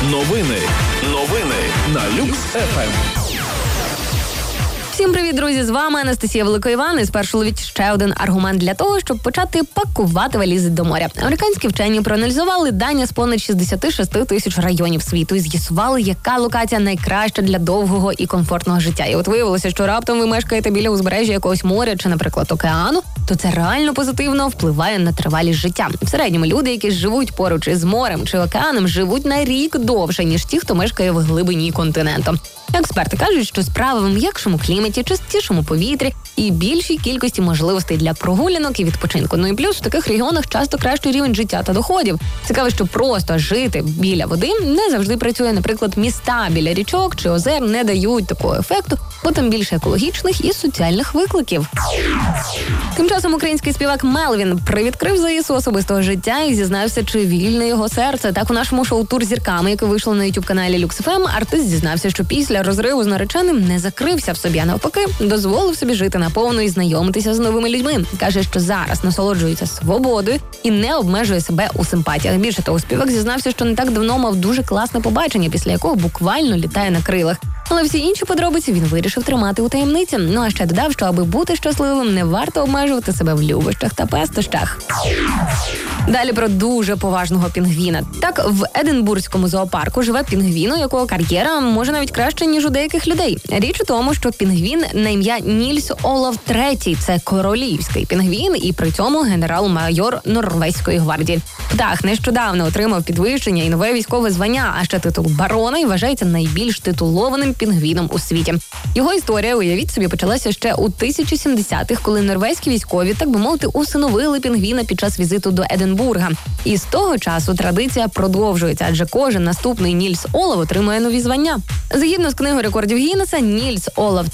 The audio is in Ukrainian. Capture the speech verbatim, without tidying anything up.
Новини. Новини на Люкс еф ем. Всім привіт, друзі! З вами Анастасія Великоїван. І спершу ловіть ще один аргумент для того, щоб почати пакувати валізи до моря. Американські вчені проаналізували дані з понад шістдесят шість тисяч районів світу і з'ясували, яка локація найкраща для довгого і комфортного життя. І от виявилося, що раптом ви мешкаєте біля узбережжя якогось моря чи, наприклад, океану, то це реально позитивно впливає на тривалість життя. В середньому люди, які живуть поруч із морем чи океаном, живуть на рік довше, ніж ті, хто мешкає в глибині континенту. Експерти кажуть, що справа в м'якшому кліматі, чистішому повітрі і більшій кількості можливостей для прогулянок і відпочинку. Ну і плюс в таких регіонах часто кращий рівень життя та доходів. Цікаво, що просто жити біля води не завжди працює. Наприклад, міста біля річок чи озер не дають такого ефекту, бо там більше екологічних і соціальних викликів. Тим часом український співак Мелвін привідкрив завісу особистого життя і зізнався, чи вільне його серце. Так, у нашому шоу «Тур зірками», яке вийшло на ютуб-каналі Люкс еф ем, артист зізнався, що після розриву з нареченим не закрився в собі, а навпаки, дозволив собі жити наповну і знайомитися з новими людьми. Каже, що зараз насолоджується свободою і не обмежує себе у симпатіях. Більше того, співак зізнався, що не так давно мав дуже класне побачення, після якого буквально літає на крилах. Але всі інші подробиці він вирішив тримати у таємниці. Ну а ще додав, що аби бути щасливим, не варто обмежувати себе в любощах та пестощах. Далі про дуже поважного пінгвіна. Так, в Единбурзькому зоопарку живе пінгвін, у якого кар'єра може навіть краще, ніж у деяких людей. Річ у тому, що пінгвін на ім'я Нільс Олав третій. Це королівський пінгвін і при цьому генерал-майор Норвезької гвардії. Птах нещодавно отримав підвищення і нове військове звання, а ще титул барона і вважається найбільш титулованим пінгвіном у світі. Його історія, уявіть собі, почалася ще у тисяча сімдесятих, коли норвезькі військові, так би мовити, усиновили пінгвіна під час візиту до Единбурга. І з того часу традиція продовжується, адже кожен наступний Нільс Олав отримує нові звання. Згідно з книгою рекордів Гіннеса, Нільс Олав